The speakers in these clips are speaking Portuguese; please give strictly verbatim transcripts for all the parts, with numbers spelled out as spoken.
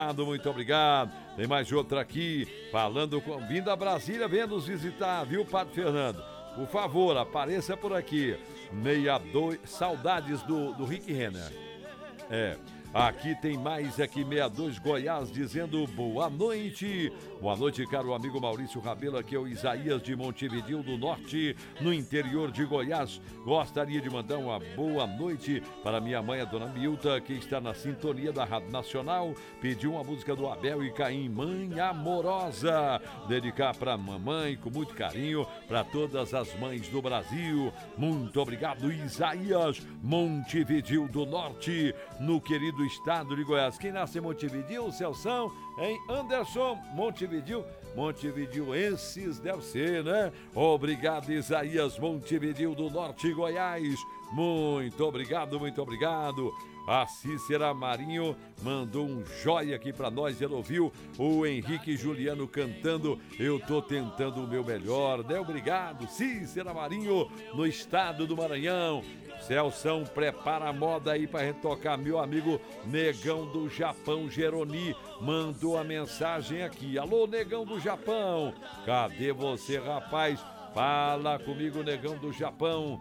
Muito obrigado. Tem mais outra aqui, falando com... Vindo a Brasília, vem nos visitar, viu, Padre Fernando? Por favor, apareça por aqui. sessenta e dois, saudades do, do Rick Renner. É, aqui tem mais aqui, sessenta e dois Goiás, dizendo boa noite. Boa noite, caro amigo Maurício Rabelo, aqui é o Isaías de Montevidéu do Norte, no interior de Goiás. Gostaria de mandar uma boa noite para minha mãe, a dona Milta, que está na sintonia da Rádio Nacional. Pediu uma música do Abel e Caim, Mãe Amorosa. Dedicar para a mamãe, com muito carinho, para todas as mães do Brasil. Muito obrigado, Isaías, Montevidéu do Norte, no querido estado de Goiás. Quem nasce em Montevidéu, Celção, em Anderson, Montevidéu. Montevidéuenses deve ser, né? Obrigado, Isaías, Montevidéu do Norte, Goiás. Muito obrigado, muito obrigado. A Cícera Marinho mandou um joia aqui pra nós. Ela ouviu o Henrique Juliano cantando Eu Tô Tentando o Meu Melhor, né? Obrigado, Cícera Marinho, no estado do Maranhão. Celção, prepara a moda aí pra gente tocar. Meu amigo Negão do Japão, Geroni, mandou a mensagem aqui. Alô, Negão do Japão, cadê você, rapaz? Fala comigo, Negão do Japão.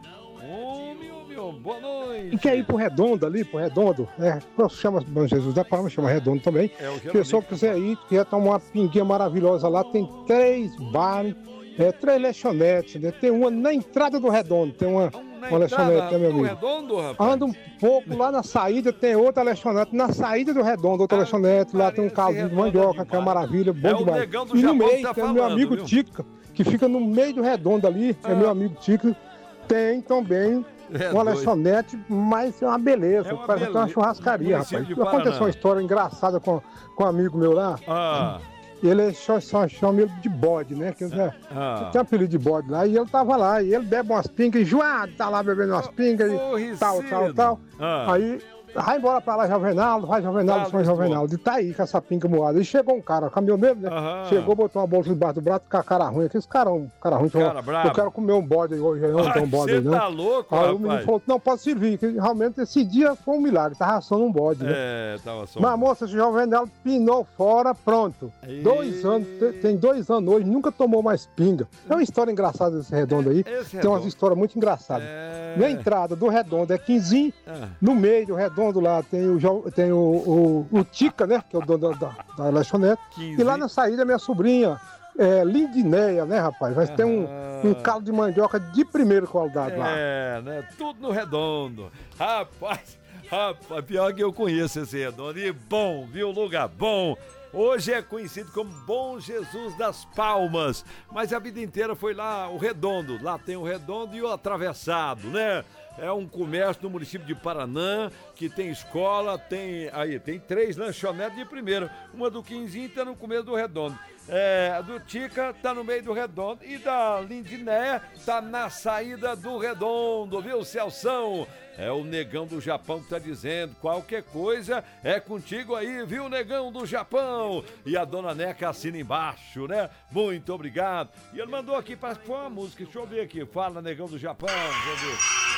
Ô, meu, meu, boa noite. E quer ir pro Redondo ali, pro Redondo, é, chama Bom Jesus da Palma, chama Redondo também. É, o pessoal que quiser ir, quer tomar uma pinguinha maravilhosa lá, tem três bares, é, três lanchonetes, né? Tem uma na entrada do Redondo, tem uma, uma lanchonete, né, meu amigo? Redondo, rapaz? Anda um pouco lá na saída, tem outra lanchonete, na saída do Redondo, outra ah, lanchonete, lá tem um caldinho de mandioca, que é uma maravilha, bom é demais. E no meio tá tem falando, meu amigo viu? Tica, que fica no meio do Redondo ali, ah. é meu amigo Tica. Tem também é uma lanchonete, mas é uma beleza. É uma parece beleza. Que é uma churrascaria, rapaz. Aconteceu uma história engraçada com, com um amigo meu lá. Ah. Ele só, só chama ele de bode, né? Que, é, ah. Tem um apelido de bode lá. E ele tava lá. E ele bebe umas pingas, enjoado, tá lá bebendo umas pingas oh, e tal, tal, tal. Ah. Aí vai embora pra lá, Jovenaldo, vai Jovenaldo, ah, São Jovenaldo. E tá aí com essa pinga moada. E chegou um cara, caminhoneiro, né? Aham. Chegou, botou uma bolsa debaixo do braço com a cara ruim. Aqueles caras cara ruim. Cara eu, eu quero comer um bode hoje, eu não tenho um bode aí, não. Você tá louco, aí rapaz? Aí o menino falou, não, pode servir. Que realmente esse dia foi um milagre, tava assando um bode, né? É, tava só. Mas a moça, esse Jovenaldo pinou fora, pronto. E... Dois anos, tem dois anos hoje, nunca tomou mais pinga. É uma história engraçada desse Redondo aí. Esse tem redondo. Umas histórias muito engraçadas. É... Na entrada do Redondo é quinze, ah. No meio do Redondo lá tem o Tem o, o, o Tica, né? Que é o dono da, da, da lanchonete. quinze. E lá na saída, minha sobrinha, é, Lindineia, né, rapaz? Vai ter um, um caldo de mandioca de primeira qualidade é, lá. É, né? Tudo no Redondo. Rapaz, rapaz, pior que eu conheço esse Redondo. E bom, viu? Lugar bom. Hoje é conhecido como Bom Jesus das Palmas, mas a vida inteira foi lá o Redondo. Lá tem o Redondo e o Atravessado, né? É um comércio no município de Paranã, que tem escola, tem aí, tem três lanchonetes de primeira. Uma do Quinzinho tá no começo do Redondo. É, a do Tica tá no meio do Redondo e da Lindinéia tá na saída do Redondo, viu, Celção? É o Negão do Japão que tá dizendo, qualquer coisa é contigo aí, viu, Negão do Japão? E a dona Neca assina embaixo, né? Muito obrigado. E ele mandou aqui, parece que foi uma música, deixa eu ver aqui, fala, Negão do Japão, deixa eu ver.